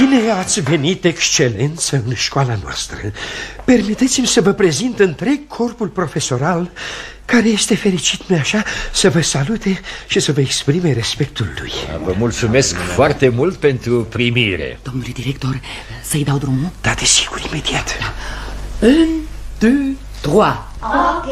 Bine ați venit, excelență, în școala noastră. Permiteți-mi să vă prezint întreg corpul profesoral, care este fericit, nu-i așa, să vă salute și să vă exprime respectul lui. Vă mulțumesc foarte mult pentru primire. Domnule director, să-i dau drumul? Da, desigur, imediat. Un, deux, trois.